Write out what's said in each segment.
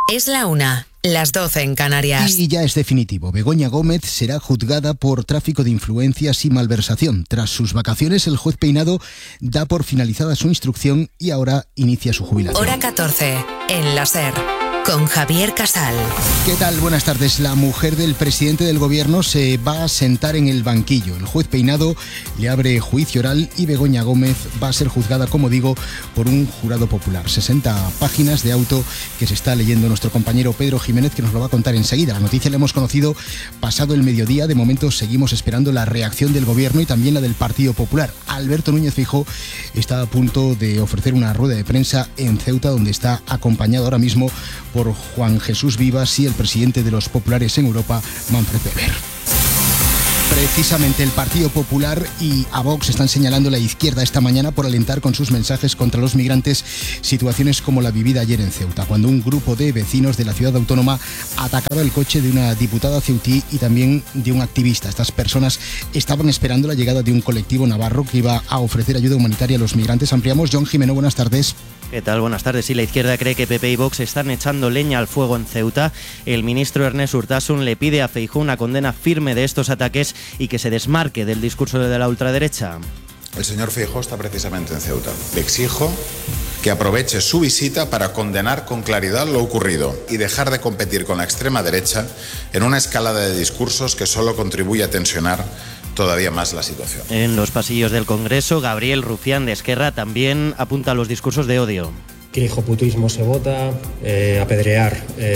Es la 1, las 12 en Canarias. Y ya es definitivo. Begoña Gómez será juzgada por tráfico de influencias y malversación. Tras sus vacaciones, el juez Peinado da por finalizada su instrucción y ahora inicia su jubilación. Hora 14, en la SER, con Javier Casal. ¿Qué tal? Buenas tardes. La mujer del presidente del gobierno se va a sentar en el banquillo. El juez Peinado le abre juicio oral y Begoña Gómez va a ser juzgada, como digo, por un jurado popular. 60 páginas de auto que se está leyendo nuestro compañero Pedro Jiménez, que nos lo va a contar enseguida. La noticia la hemos conocido pasado el mediodía. De momento seguimos esperando la reacción del gobierno y también la del Partido Popular. Alberto Núñez Feijóo está a punto de ofrecer una rueda de prensa en Ceuta, donde está acompañado ahora mismo por Juan Jesús Vivas y el presidente de los populares en Europa, Manfred Weber. Precisamente el Partido Popular y a Vox están señalando a la izquierda esta mañana por alentar con sus mensajes contra los migrantes situaciones como la vivida ayer en Ceuta, cuando un grupo de vecinos de la ciudad autónoma atacaba el coche de una diputada ceutí y también de un activista. Estas personas estaban esperando la llegada de un colectivo navarro que iba a ofrecer ayuda humanitaria a los migrantes. Ampliamos. John Jimeno, buenas tardes. ¿Qué tal? Buenas tardes. Sí, la izquierda cree que PP y Vox están echando leña al fuego en Ceuta. El ministro Ernest Urtasun le pide a Feijóo una condena firme de estos ataques y que se desmarque del discurso de la ultraderecha. El señor Feijóo está precisamente en Ceuta. Le exijo que aproveche su visita para condenar con claridad lo ocurrido y dejar de competir con la extrema derecha en una escalada de discursos que solo contribuye a tensionar todavía más la situación. En los pasillos del Congreso, Gabriel Rufián de Esquerra también apunta a los discursos de odio. Que el hijoputismo se vota, apedrear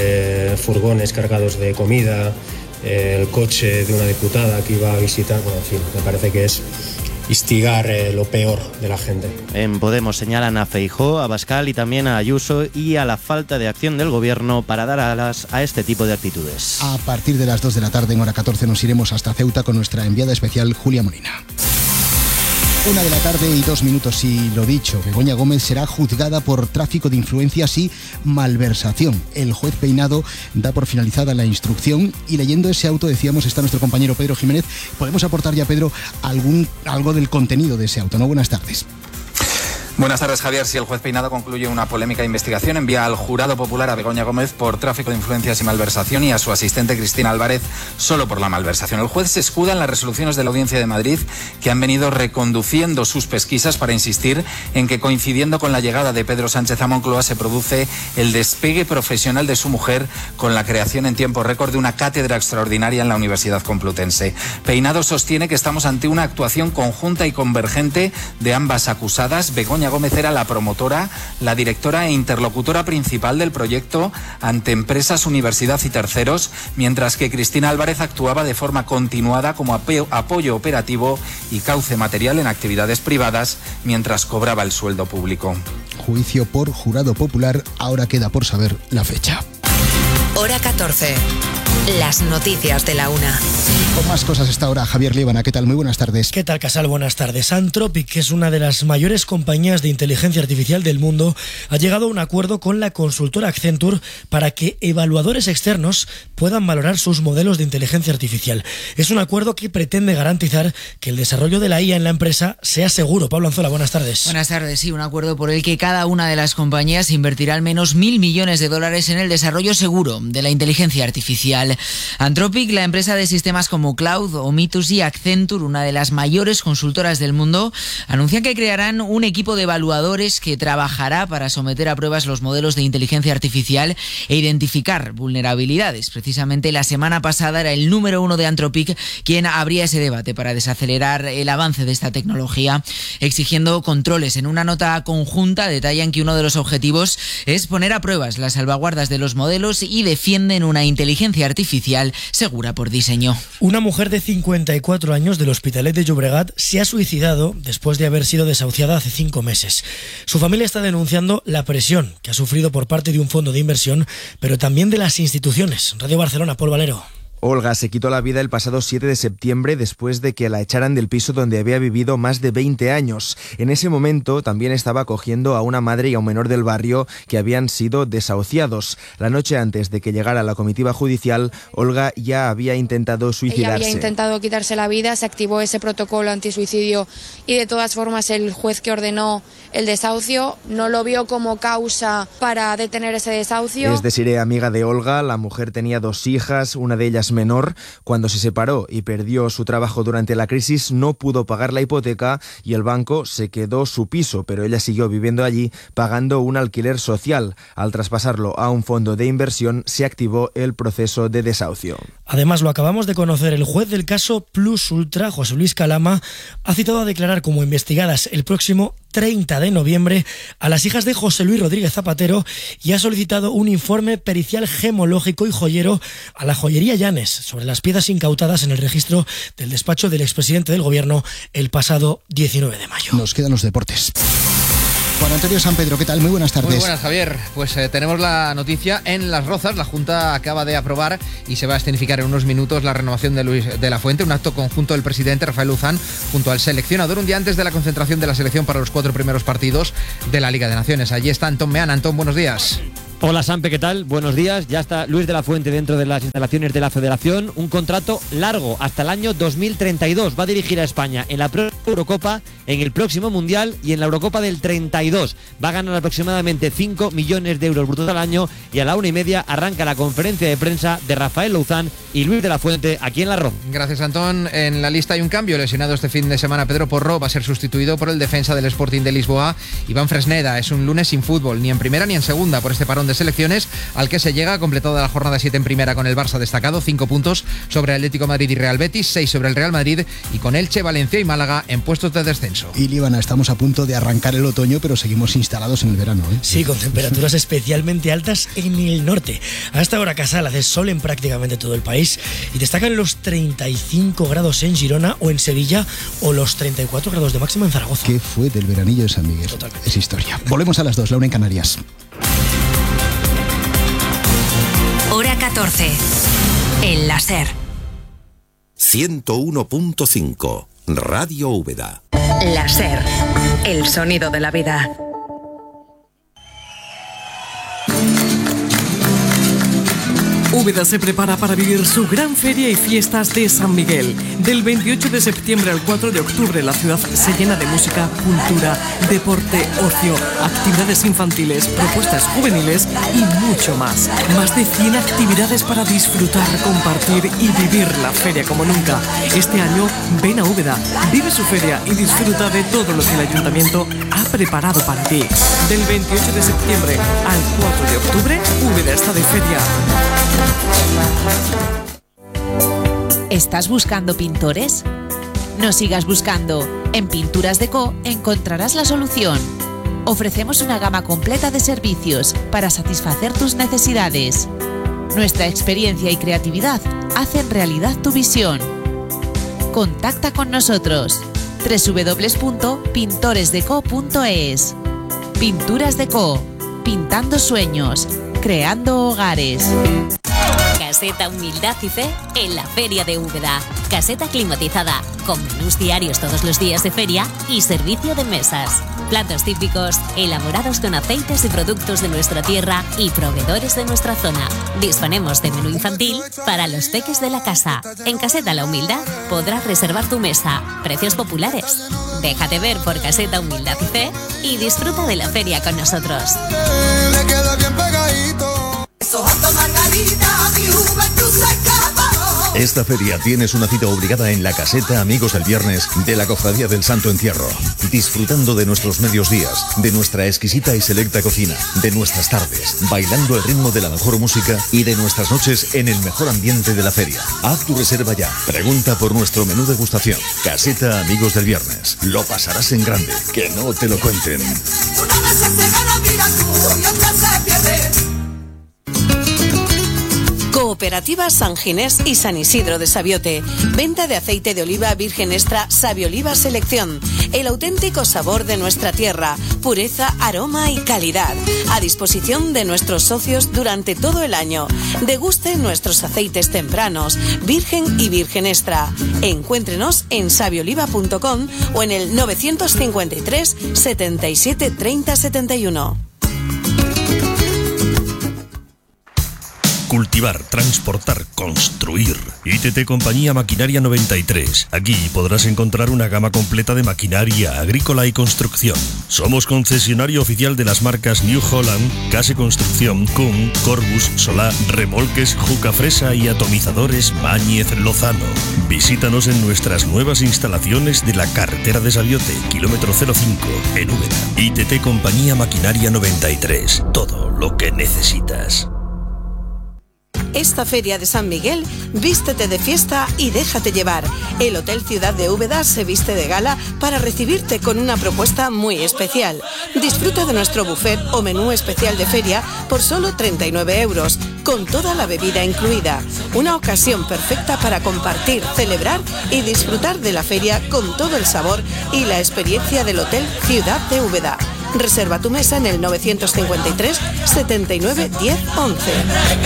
furgones cargados de comida, el coche de una diputada que iba a visitar, bueno, en fin, me parece que es instigar lo peor de la gente. En Podemos señalan a Feijóo, a Abascal y también a Ayuso y a la falta de acción del gobierno para dar alas a este tipo de actitudes. A partir de las 2 de la tarde, en hora 14, nos iremos hasta Ceuta con nuestra enviada especial Julia Molina. 1 de la tarde y 2 minutos, y lo dicho, Begoña Gómez será juzgada por tráfico de influencias y malversación. El juez Peinado da por finalizada la instrucción y leyendo ese auto, decíamos, está nuestro compañero Pedro Jiménez. Podemos aportar ya, Pedro, algo del contenido de ese auto, ¿no? Buenas tardes. Buenas tardes, Javier. Si el juez Peinado concluye una polémica investigación, envía al jurado popular a Begoña Gómez por tráfico de influencias y malversación y a su asistente Cristina Álvarez solo por la malversación. El juez se escuda en las resoluciones de la Audiencia de Madrid que han venido reconduciendo sus pesquisas para insistir en que, coincidiendo con la llegada de Pedro Sánchez a Moncloa, se produce el despegue profesional de su mujer con la creación en tiempo récord de una cátedra extraordinaria en la Universidad Complutense. Peinado sostiene que estamos ante una actuación conjunta y convergente de ambas acusadas. Begoña Gómez era la promotora, la directora e interlocutora principal del proyecto ante empresas, universidad y terceros, mientras que Cristina Álvarez actuaba de forma continuada como apoyo operativo y cauce material en actividades privadas mientras cobraba el sueldo público. Juicio por jurado popular, ahora queda por saber la fecha. Hora 14. Las noticias de la 1. Con más cosas esta hora, Javier Líbana. ¿Qué tal? Muy buenas tardes. ¿Qué tal, Casal? Buenas tardes. Anthropic, que es una de las mayores compañías de inteligencia artificial del mundo, ha llegado a un acuerdo con la consultora Accenture para que evaluadores externos puedan valorar sus modelos de inteligencia artificial. Es un acuerdo que pretende garantizar que el desarrollo de la IA en la empresa sea seguro. Pablo Anzola, buenas tardes. Buenas tardes. Sí, un acuerdo por el que cada una de las compañías invertirá al menos $1.000 millones en el desarrollo seguro de la inteligencia artificial. Anthropic, la empresa de sistemas como Cloud, Omitus y Accenture, una de las mayores consultoras del mundo, anuncian que crearán un equipo de evaluadores que trabajará para someter a pruebas los modelos de inteligencia artificial e identificar vulnerabilidades. Precisamente la semana pasada era el número 1 de Anthropic quien abría ese debate para desacelerar el avance de esta tecnología, exigiendo controles. En una nota conjunta detallan que uno de los objetivos es poner a pruebas las salvaguardas de los modelos y defienden una inteligencia artificial segura por diseño. Una mujer de 54 años del Hospitalet de Llobregat se ha suicidado después de haber sido desahuciada hace 5 meses. Su familia está denunciando la presión que ha sufrido por parte de un fondo de inversión, pero también de las instituciones. Radio Barcelona, Paul Valero. Olga se quitó la vida el pasado 7 de septiembre después de que la echaran del piso donde había vivido más de 20 años. En ese momento también estaba acogiendo a una madre y a un menor del barrio que habían sido desahuciados. La noche antes de que llegara la comitiva judicial, Olga ya había intentado suicidarse. Ella había intentado quitarse la vida, se activó ese protocolo antisuicidio y de todas formas el juez que ordenó el desahucio no lo vio como causa para detener ese desahucio. Es Desiree, amiga de Olga. La mujer tenía 2 hijas, una de ellas menor. Cuando se separó y perdió su trabajo durante la crisis, no pudo pagar la hipoteca y el banco se quedó su piso, pero ella siguió viviendo allí pagando un alquiler social. Al traspasarlo a un fondo de inversión, se activó el proceso de desahucio. Además, lo acabamos de conocer, el juez del caso Plus Ultra, José Luis Calama, ha citado a declarar como investigadas el próximo 30 de noviembre a las hijas de José Luis Rodríguez Zapatero y ha solicitado un informe pericial gemológico y joyero a la joyería Llanes sobre las piezas incautadas en el registro del despacho del expresidente del gobierno el pasado 19 de mayo. Nos quedan los deportes. Juan Antonio San Pedro, ¿qué tal? Muy buenas tardes. Muy buenas, Javier. Pues tenemos la noticia en Las Rozas. La Junta acaba de aprobar y se va a escenificar en unos minutos la renovación de Luis de la Fuente, un acto conjunto del presidente Rafael Luzán junto al seleccionador un día antes de la concentración de la selección para los 4 primeros partidos de la Liga de Naciones. Allí está Antón Meán. Antón, buenos días. Hola Sampe, ¿qué tal? Buenos días. Ya está Luis de la Fuente dentro de las instalaciones de la Federación. Un contrato largo hasta el año 2032. Va a dirigir a España en la Eurocopa, en el próximo Mundial y en la Eurocopa del 32. Va a ganar aproximadamente 5 millones de euros brutos al año y a la 1:30 arranca la conferencia de prensa de Rafael Luzán y Luis de la Fuente aquí en La Ron. Gracias, Antón. En la lista hay un cambio. Lesionado este fin de semana Pedro Porro va a ser sustituido por el defensa del Sporting de Lisboa, Iván Fresneda. Es un lunes sin fútbol, ni en primera ni en segunda, por este parón de selecciones al que se llega, completada la jornada 7 en primera con el Barça destacado, 5 puntos sobre Atlético Madrid y Real Betis, 6 sobre el Real Madrid y con Elche, Valencia y Málaga en puestos de descenso. Y Líbana, estamos a punto de arrancar el otoño, pero seguimos instalados en el verano, ¿eh? Sí, con temperaturas especialmente altas en el norte. Hasta ahora Casal hace sol en prácticamente todo el país y destacan los 35 grados en Girona o en Sevilla o los 34 grados de máxima en Zaragoza. ¿Qué fue del veranillo de San Miguel? Totalmente. Es historia. Volvemos a las 2, la 1 en Canarias. Hora 14. El láser. 101.5 Radio Úbeda. Láser. El sonido de la vida. Úbeda se prepara para vivir su gran feria y fiestas de San Miguel. Del 28 de septiembre al 4 de octubre la ciudad se llena de música, cultura, deporte, ocio, actividades infantiles, propuestas juveniles y mucho más. Más de 100 actividades para disfrutar, compartir y vivir la feria como nunca. Este año ven a Úbeda, vive su feria y disfruta de todo lo que el ayuntamiento ha preparado para ti. Del 28 de septiembre al 4 de octubre, Úbeda está de feria. ¿Estás buscando pintores? No sigas buscando. En Pinturas Deco encontrarás la solución. Ofrecemos una gama completa de servicios para satisfacer tus necesidades. Nuestra experiencia y creatividad hacen realidad tu visión. Contacta con nosotros. www.pintoresdeco.es. Pinturas Deco. Pintando sueños. Creando hogares. Caseta Humildad y Fe en la Feria de Úbeda. Caseta climatizada, con menús diarios todos los días de feria y servicio de mesas. Platos típicos, elaborados con aceites y productos de nuestra tierra y proveedores de nuestra zona. Disponemos de menú infantil para los peques de la casa. En Caseta La Humildad podrás reservar tu mesa. Precios populares. Déjate ver por Caseta Humildad y Fe y disfruta de la feria con nosotros. Le queda bien pegadito. Esta feria tienes una cita obligada en la caseta Amigos del Viernes de la Cofradía del Santo Entierro, disfrutando de nuestros medios días, de nuestra exquisita y selecta cocina, de nuestras tardes, bailando el ritmo de la mejor música y de nuestras noches en el mejor ambiente de la feria. Haz tu reserva ya. Pregunta por nuestro menú degustación. Caseta Amigos del Viernes. Lo pasarás en grande. Que no te lo cuenten. Cooperativas San Ginés y San Isidro de Sabiote. Venta de aceite de oliva virgen extra Sabioliva Selección. El auténtico sabor de nuestra tierra. Pureza, aroma y calidad. A disposición de nuestros socios durante todo el año. Deguste nuestros aceites tempranos, virgen y virgen extra. Encuéntrenos en sabioliva.com o en el 953 77 30 71. Cultivar, transportar, construir. ITT Compañía Maquinaria 93. Aquí podrás encontrar una gama completa de maquinaria agrícola y construcción. Somos concesionario oficial de las marcas New Holland, Case Construcción, Kuhn, Corbus, Solá, Remolques, Juca Fresa y atomizadores Mañez Lozano. Visítanos en nuestras nuevas instalaciones de la carretera de Sabiote, kilómetro 05, en Úbeda. ITT Compañía Maquinaria 93. Todo lo que necesitas. Esta feria de San Miguel, vístete de fiesta y déjate llevar. El Hotel Ciudad de Úbeda se viste de gala para recibirte con una propuesta muy especial. Disfruta de nuestro buffet o menú especial de feria por solo 39 €, con toda la bebida incluida. Una ocasión perfecta para compartir, celebrar y disfrutar de la feria con todo el sabor y la experiencia del Hotel Ciudad de Úbeda. Reserva tu mesa en el 953 79 10 11.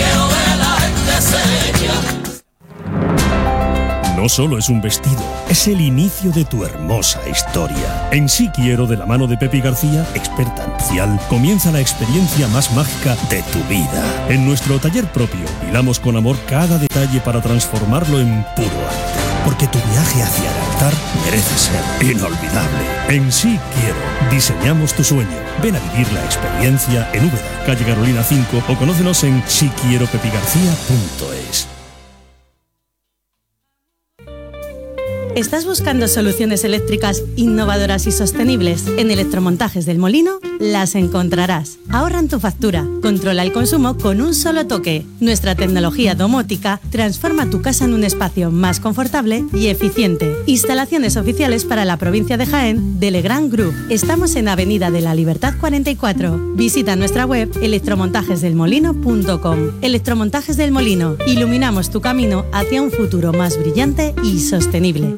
No solo es un vestido, es el inicio de tu hermosa historia. En Sí Quiero, de la mano de Pepi García, experta nupcial, comienza la experiencia más mágica de tu vida. En nuestro taller propio, hilamos con amor cada detalle para transformarlo en puro arte. Porque tu viaje hacia el altar merece ser inolvidable. En Sí Quiero, diseñamos tu sueño. Ven a vivir la experiencia en Úbeda, calle Carolina 5, o conócenos en siquieropepigarcía.es. ¿Estás buscando soluciones eléctricas innovadoras y sostenibles? En Electromontajes del Molino las encontrarás. Ahorra en tu factura, controla el consumo con un solo toque. Nuestra tecnología domótica transforma tu casa en un espacio más confortable y eficiente. Instalaciones oficiales para la provincia de Jaén de Legrand Group. Estamos en Avenida de la Libertad 44. Visita nuestra web electromontajesdelmolino.com. Electromontajes del Molino. Iluminamos tu camino hacia un futuro más brillante y sostenible.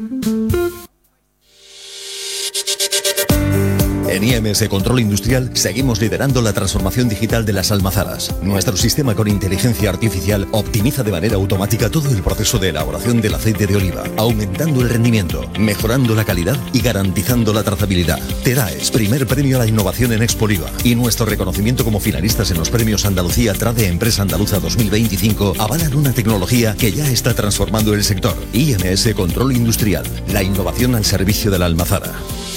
En IMS Control Industrial seguimos liderando la transformación digital de las almazaras. Nuestro sistema con inteligencia artificial optimiza de manera automática todo el proceso de elaboración del aceite de oliva, aumentando el rendimiento, mejorando la calidad y garantizando la trazabilidad. TEDAES, primer premio a la innovación en Expoliva, y nuestro reconocimiento como finalistas en los premios Andalucía Trade Empresa Andaluza 2025 avalan una tecnología que ya está transformando el sector. IMS Control Industrial, la innovación al servicio de la almazara.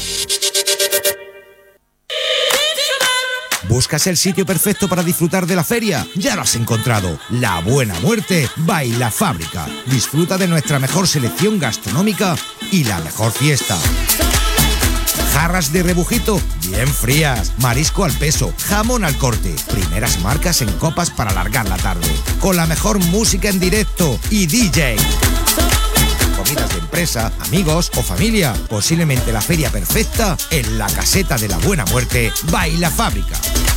¿Buscas el sitio perfecto para disfrutar de la feria? Ya lo has encontrado. La Buena Muerte Baila Fábrica. Disfruta de nuestra mejor selección gastronómica y la mejor fiesta. Jarras de rebujito, bien frías, marisco al peso, jamón al corte, primeras marcas en copas para alargar la tarde, con la mejor música en directo y DJ. Comidas de empresa, amigos o familia. Posiblemente la feria perfecta en la caseta de la Buena Muerte Baila Fábrica.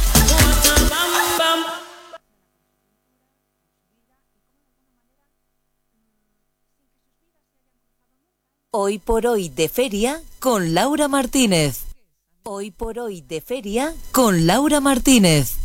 Hoy por hoy de feria con Laura Martínez. Hoy por hoy de feria con Laura Martínez.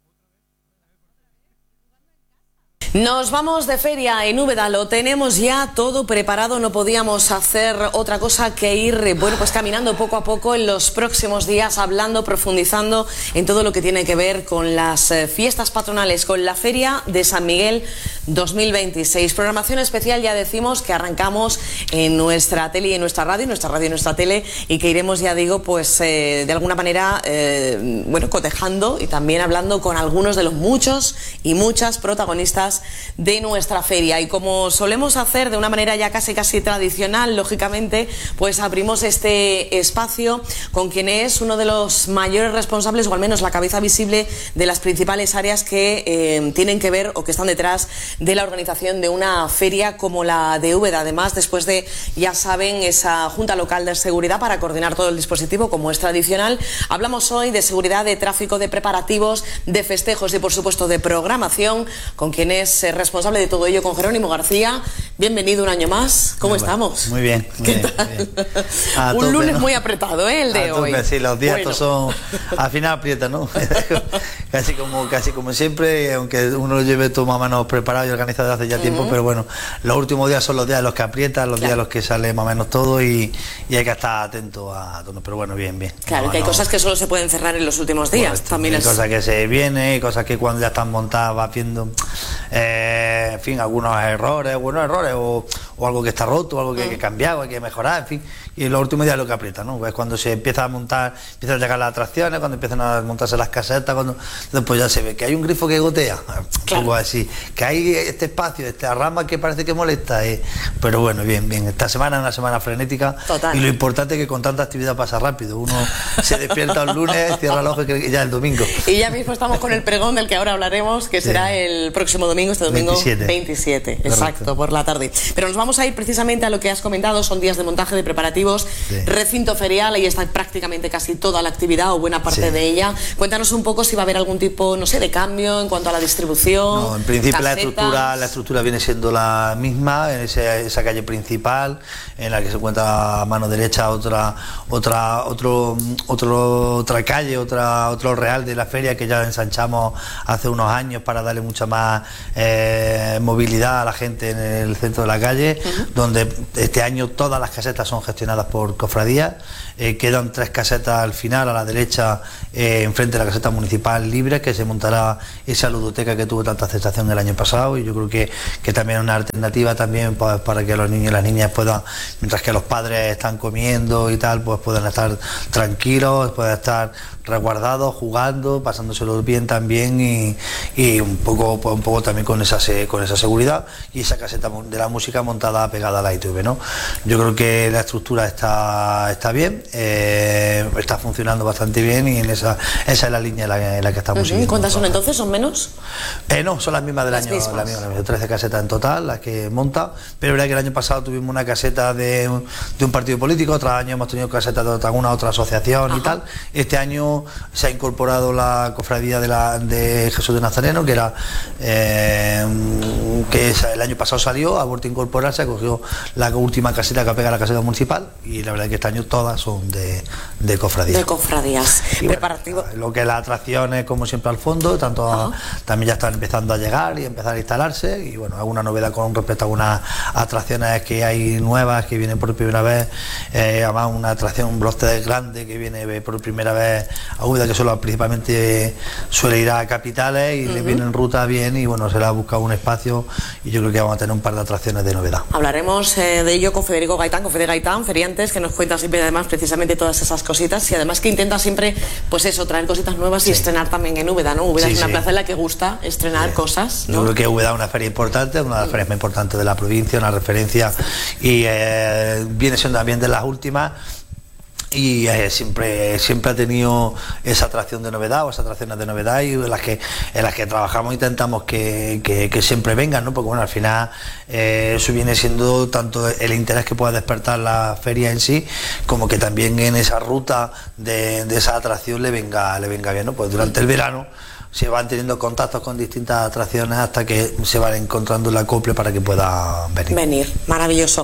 Nos vamos de feria en Úbeda, lo tenemos ya todo preparado, no podíamos hacer otra cosa que ir, pues caminando poco a poco en los próximos días, hablando, profundizando en todo lo que tiene que ver con las fiestas patronales, con la Feria de San Miguel 2026. Programación especial, ya decimos, que arrancamos en nuestra tele y en nuestra radio, y nuestra tele, y que iremos, ya digo, pues de alguna manera, cotejando y también hablando con algunos de los muchos y muchas protagonistas de nuestra feria. Y como solemos hacer de una manera ya casi tradicional, lógicamente, pues abrimos este espacio con quien es uno de los mayores responsables, o al menos la cabeza visible de las principales áreas que tienen que ver o que están detrás de la organización de una feria como la de Úbeda. Además, después de, ya saben, esa Junta Local de Seguridad para coordinar todo el dispositivo, como es tradicional, hablamos hoy de seguridad, de tráfico, de preparativos, de festejos y, por supuesto, de programación, con quien es es responsable de todo ello, con Jerónimo García. Bienvenido un año más. ¿Cómo estamos? Muy bien. ¿Qué tal? Un lunes, ¿no? Muy apretado, el de hoy. Sí, los días estos son, al final aprietan, ¿no? casi como siempre, aunque uno lo lleve todo más o menos preparado y organizado desde hace ya tiempo, pero bueno, los últimos días son los días en los que aprietan, los días en los que sale más o menos todo y hay que estar atento a todo. Pero bueno, bien. Claro, que hay cosas que solo se pueden cerrar en los últimos días. También hay cosas que se vienen, cosas que cuando ya están montadas vas viendo, en fin, algunos errores, buenos errores, o algo que está roto, o algo que hay que cambiar, o hay que mejorar, en fin. Y en los últimos días lo que aprieta, ¿no? Pues cuando se empieza a montar, empiezan a llegar las atracciones, cuando empiezan a montarse las casetas, después ya se ve que hay un grifo que gotea, algo así, que hay este espacio, esta rama que parece que molesta, pero bueno, bien. Esta semana es una semana frenética. Total. Y lo importante es que con tanta actividad pasa rápido. Uno se despierta el lunes, cierra el ojo y ya el domingo. Y ya mismo estamos con el pregón del que ahora hablaremos, que será el próximo domingo, este domingo 27, exacto, por la tarde. Pero nos vamos a ir precisamente a lo que has comentado, son días de montaje, de preparativos, recinto ferial, ahí está prácticamente casi toda la actividad o buena parte de ella. Cuéntanos un poco si va a haber algún tipo, no sé, de cambio en cuanto a la distribución. No, en principio la estructura viene siendo la misma, en esa calle principal, en la que se encuentra a mano derecha otra calle, otro real de la feria que ya ensanchamos hace unos años para darle mucha más movilidad a la gente en el centro de la calle, donde este año todas las casetas son gestionadas por cofradías. Quedan 3 casetas al final, a la derecha, enfrente de la caseta municipal libre, que se montará esa ludoteca que tuvo tanta aceptación el año pasado, y yo creo que también es una alternativa también para que los niños y las niñas puedan, mientras que los padres están comiendo y tal, pues puedan estar tranquilos, puedan estar resguardados, jugando, pasándoselo bien también, y un poco también con esa seguridad, y esa caseta de la música montada pegada a la ITV, ¿no? Yo creo que la estructura está bien, está funcionando bastante bien, y esa es la línea en la que estamos siguiendo. ¿Cuántas son entonces? ¿Son menos? No, son las mismas del año. 13 casetas en total, las que monta, pero es verdad que el año pasado tuvimos una caseta de un partido político, otro año hemos tenido casetas de alguna otra asociación y tal. Este año se ha incorporado la cofradía de Jesús de Nazareno, que el año pasado salió, ha vuelto a incorporarse, cogió la última caseta que pega a la caseta municipal, y la verdad es que este año todas son de cofradías. De cofradías. Preparativo. Bueno, lo que es las atracciones, como siempre, al fondo, también ya están empezando a llegar y empezar a instalarse, y bueno, alguna novedad con respecto a algunas atracciones que hay nuevas que vienen por primera vez, además una atracción, un bloque grande que viene por primera vez a Úbeda, que solo principalmente suele ir a capitales y le viene en ruta bien, y bueno, se le ha buscado un espacio, y yo creo que vamos a tener un par de atracciones de novedad. Hablaremos de ello con Federico Gaitán, con Fede Gaitán, feriantes, que nos cuenta siempre además precisamente todas esas cositas, y además que intenta siempre, pues eso, traer cositas nuevas y estrenar también en Úbeda, ¿no? Úbeda es una plaza en la que gusta estrenar cosas, ¿no? Yo creo que Úbeda es una feria importante, una de las ferias más importantes de la provincia, una referencia, y viene siendo también de las últimas, y siempre ha tenido esa atracción de novedad, o esas atracciones de novedad, y en las que trabajamos, intentamos que siempre vengan, ¿no? Porque bueno, al final eso viene siendo tanto el interés que pueda despertar la feria en sí, como que también en esa ruta de esa atracción le venga bien, ¿no? Pues durante el verano se van teniendo contactos con distintas atracciones hasta que se van encontrando el acople para que pueda venir. Maravilloso.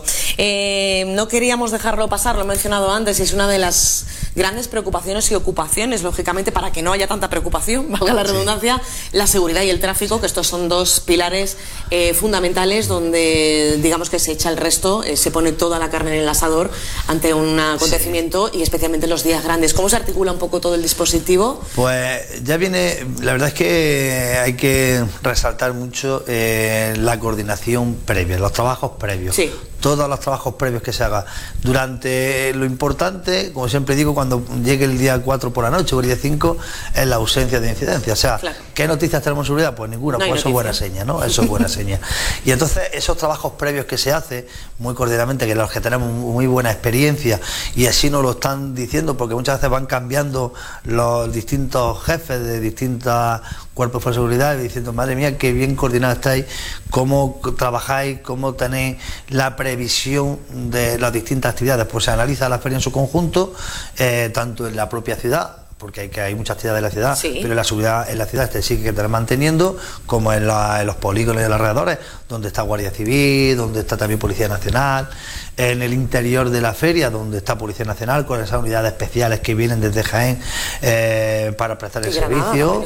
No queríamos dejarlo pasar, lo he mencionado antes, y es una de las grandes preocupaciones y ocupaciones, lógicamente, para que no haya tanta preocupación, valga la redundancia, la seguridad y el tráfico, que estos son dos pilares fundamentales donde, digamos, que se echa el resto, se pone toda la carne en el asador ante un acontecimiento, y especialmente en los días grandes. ¿Cómo se articula un poco todo el dispositivo? Pues ya viene, la verdad es que hay que resaltar mucho la coordinación previa, los trabajos previos. Sí. Todos los trabajos previos que se hagan durante lo importante, como siempre digo, cuando llegue el día 4 por la noche o el día 5, es la ausencia de incidencia. O sea, claro. ¿Qué noticias tenemos en seguridad? Pues ninguna, pues eso es buena seña, ¿no? Eso es buena seña. Y entonces esos trabajos previos que se hacen muy coordinadamente, que los que tenemos muy buena experiencia, y así nos lo están diciendo, porque muchas veces van cambiando los distintos jefes de distintos cuerpos de seguridad, y diciendo, madre mía, qué bien coordinados estáis, cómo trabajáis, cómo tenéis la previsión de las distintas actividades. Pues se analiza la feria en su conjunto, tanto en la propia ciudad, porque hay mucha actividad de la ciudad, pero la seguridad en la ciudad sí que está manteniendo, como en los polígonos y los alrededores, donde está Guardia Civil, donde está también Policía Nacional, en el interior de la feria, donde está Policía Nacional, con esas unidades especiales que vienen desde Jaén para prestar el servicio,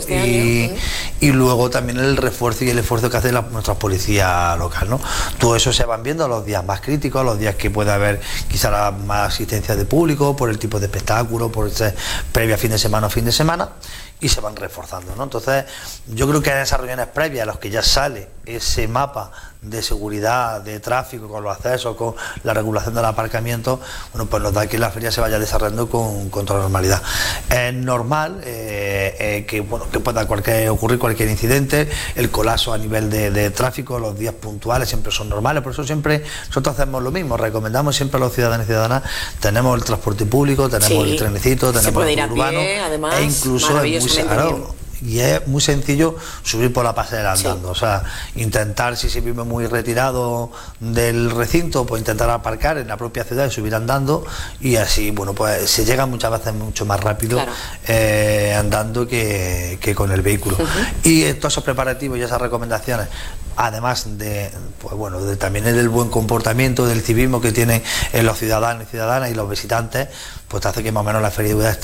y luego también el refuerzo y el esfuerzo que hace nuestra policía local, ¿no? Todo eso se van viendo a los días más críticos, a los días que puede haber quizá más asistencia de público, por el tipo de espectáculo, por ese previa fin de semana o fin de semana, y se van reforzando, ¿no? Entonces, yo creo que en esas reuniones previas, a los que ya sale ese mapa de seguridad, de tráfico, con los accesos, con la regulación del aparcamiento, bueno, pues nos da que la feria se vaya desarrollando con toda normalidad. Es normal que pueda ocurrir cualquier incidente, el colapso a nivel de tráfico, los días puntuales siempre son normales, por eso siempre nosotros hacemos lo mismo, recomendamos siempre a los ciudadanos y ciudadanas, tenemos el transporte público, tenemos el trenecito, tenemos el urbano, además, e incluso es muy sagrado. Y es muy sencillo subir por la pasarela andando, o sea, intentar, si se vive muy retirado del recinto, pues intentar aparcar en la propia ciudad y subir andando, y así, bueno, pues se llega muchas veces mucho más rápido andando que con el vehículo. Y todos esos preparativos y esas recomendaciones, además también del buen comportamiento, del civismo que tienen los ciudadanos y ciudadanas y los visitantes, pues hace que más o menos la feria de Úbeda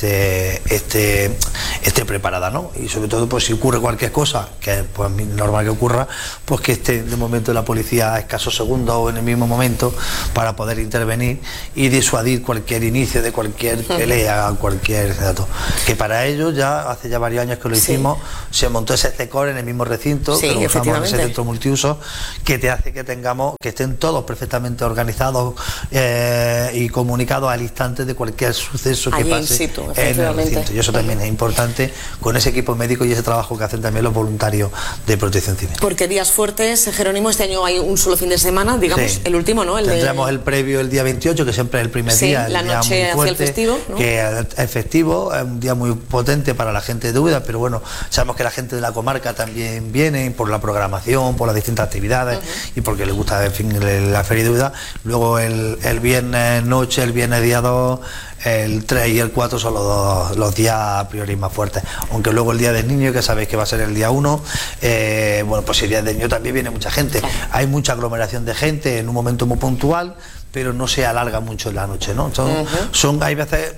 esté preparada, ¿no? Y sobre todo, pues si ocurre cualquier cosa, que es pues normal que ocurra, pues que esté de momento la policía a escasos segundos o en el mismo momento para poder intervenir y disuadir cualquier inicio de cualquier pelea, cualquier dato. Que para ello hace ya varios años que lo hicimos, se montó ese CECOR en el mismo recinto, que lo usamos en ese centro multiuso, que te hace que estén todos perfectamente organizados y comunicados al instante de cualquier suceso que pase en el recinto. Y eso también es importante con ese equipo médico y ese trabajo que hacen también los voluntarios de Protección Civil. Porque días fuertes, Jerónimo, este año hay un solo fin de semana, digamos, el último, ¿no? Tendremos el previo el día 28, que siempre es el primer día, la día noche muy fuerte, hacia el festivo, ¿no? Que es festivo, es un día muy potente para la gente de Úbeda, pero bueno, sabemos que la gente de la comarca también viene por la programación, por las distintas actividades y porque les gusta, en fin, la feria de Úbeda. Luego el viernes noche, el viernes día 2, el 3 y el 4 son los días a priori más fuertes, aunque luego el día del niño, que sabéis que va a ser el día 1, pues el día del niño también viene mucha gente, hay mucha aglomeración de gente en un momento muy puntual, pero no se alarga mucho en la noche, ¿no? Hay veces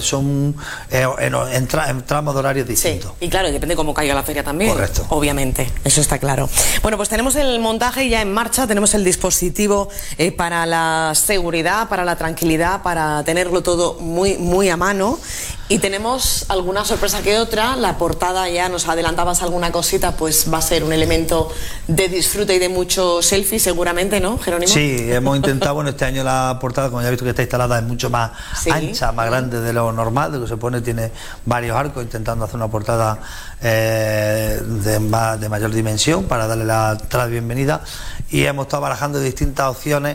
en tramos de horarios distintos. Y claro, depende cómo caiga la feria también. Correcto. Obviamente, eso está claro. Bueno, pues tenemos el montaje ya en marcha, tenemos el dispositivo para la seguridad, para la tranquilidad, para tenerlo todo muy, muy a mano. Y tenemos alguna sorpresa que otra. La portada, ya nos adelantabas alguna cosita, pues va a ser un elemento de disfrute y de mucho selfie, seguramente, ¿no, Jerónimo? Sí, hemos intentado, bueno, este año la portada, como ya he visto que está instalada, es mucho más ancha, más grande de lo normal, de lo que se pone, tiene varios arcos, intentando hacer una portada de mayor dimensión para darle la bienvenida, y hemos estado barajando distintas opciones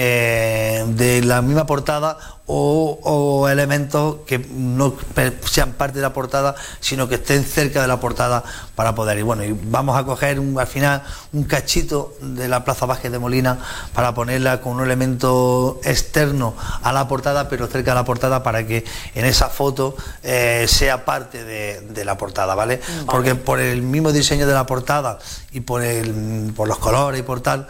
de la misma portada o elementos que no sean parte de la portada, sino que estén cerca de la portada para poder ir. Bueno, y vamos a coger al final un cachito de la Plaza Vázquez de Molina para ponerla con un elemento externo a la portada, pero cerca de la portada, para que en esa foto sea parte de la portada, ¿vale? Porque por el mismo diseño de la portada y por los colores y por tal,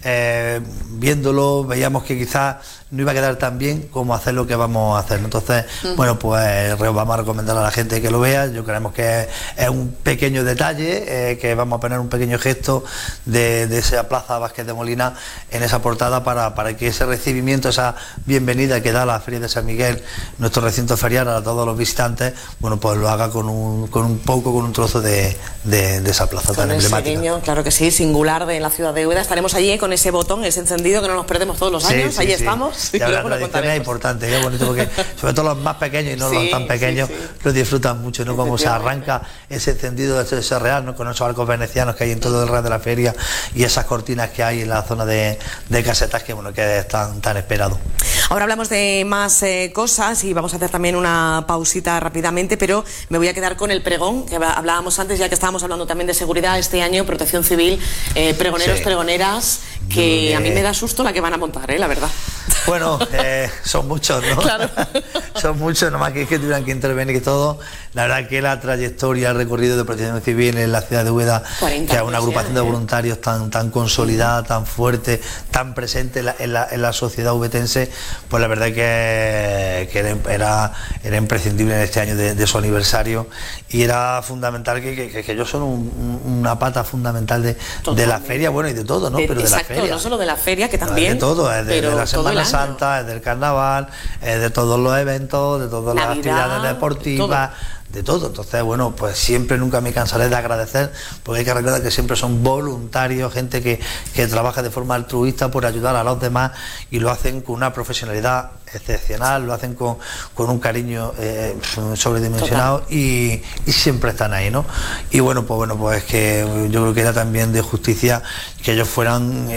viéndolo veíamos que quizás no iba a quedar tan bien como hacer lo que vamos a hacer. Entonces, bueno, pues vamos a recomendar a la gente que lo vea. Yo creemos que es un pequeño detalle, que vamos a poner un pequeño gesto de esa Plaza Vázquez de Molina en esa portada para que ese recibimiento, esa bienvenida que da la Feria de San Miguel, nuestro recinto ferial, a todos los visitantes, bueno, pues lo haga con un trozo de esa plaza tan emblemática. Guiño, claro que sí, singular de la ciudad de Úbeda. Estaremos allí con ese botón, ese encendido que no nos perdemos todos los años. Allí estamos. Y la tradición es importante, es bonito, porque sobre todo los más pequeños y no los tan pequeños lo disfrutan mucho, ¿no? Como se arranca ese encendido de ese real, ¿no? Con esos arcos venecianos que hay en todo el real de la feria y esas cortinas que hay en la zona de casetas, que bueno, que es tan esperado. Ahora hablamos de más cosas y vamos a hacer también una pausita rápidamente, pero me voy a quedar con el pregón que hablábamos antes, ya que estábamos hablando también de seguridad este año, Protección Civil, pregoneros, pregoneras, que a mí me da susto la que van a montar, la verdad. Bueno, son muchos, ¿no? Claro. Son muchos, nomás que tuvieran que intervenir y todo. La verdad que la trayectoria, el recorrido de Protección Civil en la ciudad de Úbeda, que es una agrupación de voluntarios tan consolidada, tan fuerte, tan presente en la sociedad ubetense, pues la verdad que era imprescindible en este año de su aniversario, y era fundamental que ellos son una pata fundamental de la feria, bueno, y de todo, ¿no? Pero de exacto, la feria. No solo de la feria, que también. De todo, de la Semana Santa, es del carnaval, de todos los eventos, de todas las actividades deportivas, de todo. Entonces, bueno, pues siempre, nunca me cansaré de agradecer, porque hay que recordar que siempre son voluntarios, gente que trabaja de forma altruista por ayudar a los demás, y lo hacen con una profesionalidad excepcional, lo hacen con un cariño sobredimensionado, y siempre están ahí, ¿no? Y bueno, pues que yo creo que era también de justicia que ellos fueran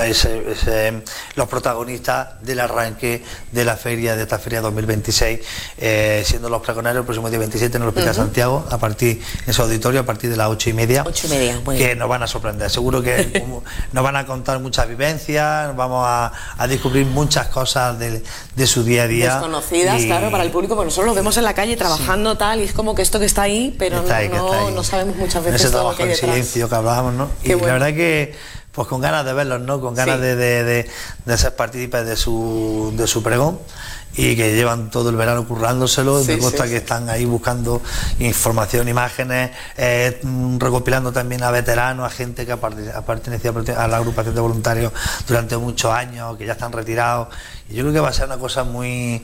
los protagonistas del arranque de la feria, de esta feria 2026, siendo los pregonarios el próximo día 27 en el Hospital Santiago, a partir en su auditorio, a partir de las 8:30, que nos van a sorprender. Seguro que nos van a contar muchas vivencias, vamos a descubrir muchas cosas de su día a día. Desconocidas, claro, para el público, porque nosotros lo vemos en la calle trabajando tal, y es como que esto que está ahí, pero no sabemos muchas veces ese todo lo que hay trabajo en silencio que hablábamos, ¿no? Y la verdad que pues con ganas de verlos, ¿no? Con ganas de ser partícipes de su pregón, y que llevan todo el verano currándoselo. Me consta que están ahí buscando información, imágenes, recopilando también a veteranos, a gente que ha pertenecido a la agrupación de voluntarios durante muchos años, que ya están retirados. Y yo creo que va a ser una cosa muy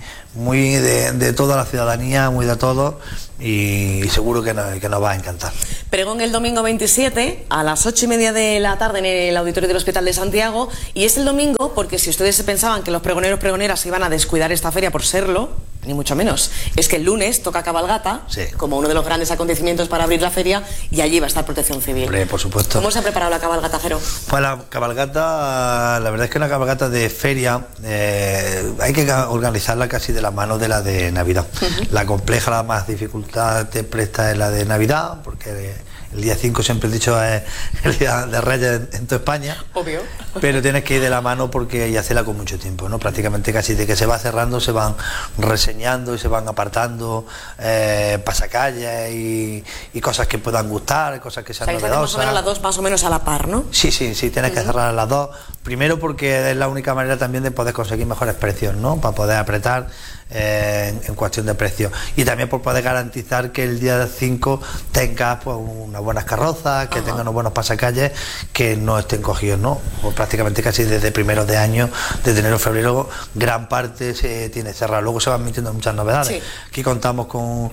de toda la ciudadanía, muy de todos, y seguro que nos va a encantar. Pregón el domingo 27 a las 8:30 de la tarde en el auditorio del Hospital de Santiago, y es el domingo porque, si ustedes se pensaban que los pregoneros iban a descuidar esta feria por serlo, ni mucho menos. Es que el lunes toca cabalgata, como uno de los grandes acontecimientos para abrir la feria, y allí va a estar Protección Civil. Hombre, por supuesto. ¿Cómo se ha preparado la cabalgata, Jero? Pues la cabalgata, la verdad es que una cabalgata de feria hay que organizarla casi de la mano de la de Navidad. La compleja, la más dificultad te presta es la de Navidad, porque el día 5 siempre he dicho es el día de Reyes en toda España. Obvio. Pero tienes que ir de la mano porque y hacerla con mucho tiempo, ¿no? Prácticamente casi de que se va cerrando se van reseñando y se van apartando pasacalles y cosas que puedan gustar, cosas que sean novedosas. Más o menos las dos más o menos a la par, ¿no? Sí, tienes que cerrar las dos. Primero porque es la única manera también de poder conseguir mejores precios, ¿no? Para poder apretar en cuestión de precio, y también por poder garantizar que el día 5 tengas pues unas buenas carrozas, que tengan unos buenos pasacalles que no estén cogidos, ¿no? Pues prácticamente casi desde primeros de año, desde enero a febrero, gran parte se tiene cerrado. Luego se van metiendo muchas novedades. Aquí contamos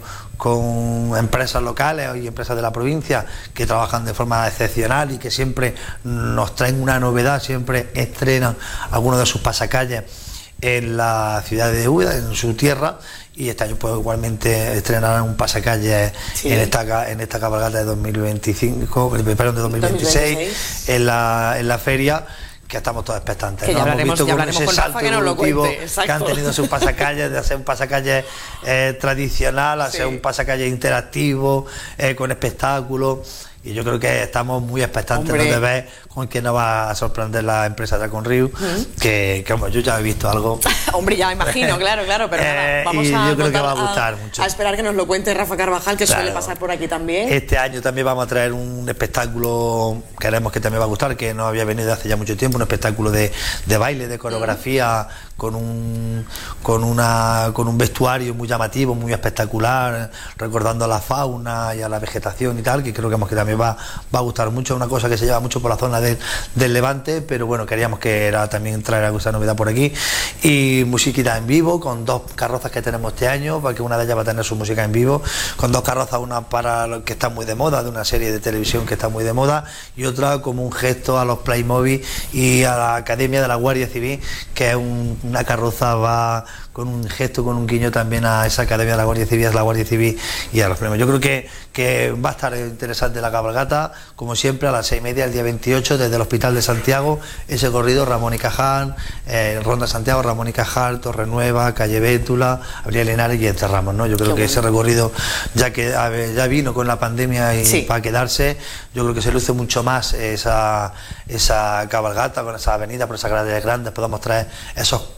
con empresas locales y empresas de la provincia que trabajan de forma excepcional y que siempre nos traen una novedad, siempre estrenan algunos de sus pasacalles en la ciudad de Úbeda, en su tierra, y este año pues igualmente estrenarán un pasacalle en esta cabalgata de 2025, perdón, de 2026, en la feria, que estamos todos expectantes. Que ya hablaremos, hemos visto con ese salto Rafa, que nos lo cuente, que han tenido sus pasacalles, de hacer un pasacalle tradicional a ser un pasacalle interactivo, con espectáculos. Y yo creo que estamos muy expectantes, ¿no?, de ver con quién nos va a sorprender la empresa de Conriu, que como yo ya he visto algo. Hombre, ya me imagino, claro, pero nada, vamos yo creo que va a gustar mucho. A esperar que nos lo cuente Rafa Carvajal, que suele pasar por aquí también. Este año también vamos a traer un espectáculo, queremos que también va a gustar, que no había venido hace ya mucho tiempo, un espectáculo de baile, de coreografía, con un vestuario muy llamativo, muy espectacular, recordando a la fauna y a la vegetación y tal, que creo que también va a gustar mucho. Una cosa que se lleva mucho por la zona del Levante, pero bueno, queríamos que era también traer alguna novedad por aquí. Y musiquita en vivo, con 2 carrozas que tenemos este año, porque una de ellas va a tener su música en vivo, con 2 carrozas, una para lo que está muy de moda, de una serie de televisión que está muy de moda, y otra como un gesto a los Playmobil y a la Academia de la Guardia Civil, que es una carroza, va con un gesto, con un guiño también a esa Academia de la Guardia Civil, a la Guardia Civil y a los premios. Yo creo que va a estar interesante la cabalgata, como siempre, a las 6:30 el día 28, desde el Hospital de Santiago, ese corrido Ramón y Cajal, Ronda Santiago, Ramón y Cajal, Torre Nueva, Calle Bétula, Avenida Linares y Entre Ramos, ¿no? Yo creo que ese recorrido, ya vino con la pandemia y para quedarse, yo creo que se luce mucho más esa cabalgata, con esa avenida, por esas calles grandes, podemos traer esos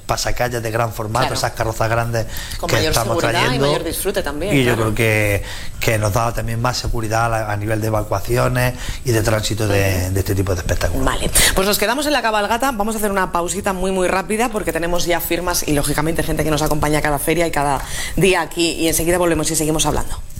pasacalles de gran formato, esas carrozas grandes con que mayor estamos seguridad trayendo. y mayor disfrute también. Y yo creo que nos da también más seguridad a nivel de evacuaciones y de tránsito de este tipo de espectáculos. Vale, pues nos quedamos en la cabalgata, vamos a hacer una pausita muy rápida porque tenemos ya firmas y lógicamente gente que nos acompaña cada feria y cada día aquí, y enseguida volvemos y seguimos hablando.